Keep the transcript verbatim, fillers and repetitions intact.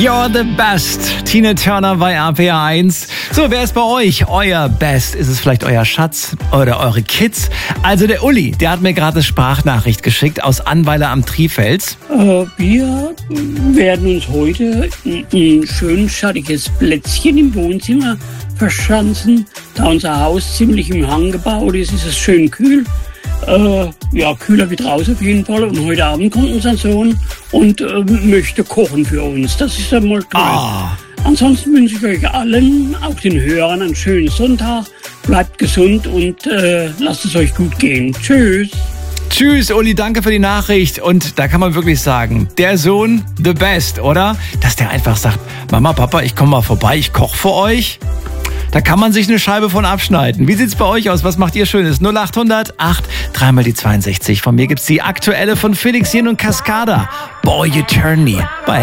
You're the best. Tina Turner bei R P R eins. So, wer ist bei euch euer Best? Ist es vielleicht euer Schatz oder eure Kids? Also der Uli, der hat mir gerade eine Sprachnachricht geschickt aus Annweiler am Trifels. Äh, wir werden uns heute ein schön schattiges Plätzchen im Wohnzimmer verschanzen. Da unser Haus ziemlich im Hang gebaut ist, ist es schön kühl. Äh, ja, kühler wie draußen auf jeden Fall. Und heute Abend kommt unser Sohn und äh, möchte kochen für uns. Das ist ja mal toll. Ah. Ansonsten wünsche ich euch allen, auch den Hörern, einen schönen Sonntag. Bleibt gesund und äh, lasst es euch gut gehen. Tschüss. Tschüss, Uli, danke für die Nachricht. Und da kann man wirklich sagen, der Sohn, the best, oder? Dass der einfach sagt, Mama, Papa, ich komme mal vorbei, ich koche für euch. Da kann man sich eine Scheibe von abschneiden. Wie sieht's bei euch aus? Was macht ihr Schönes? null acht hundert acht, dreimal die zweiundsechzig. Von mir gibt's die aktuelle von Felix Jen und Cascada. Boy, you turn me. Bei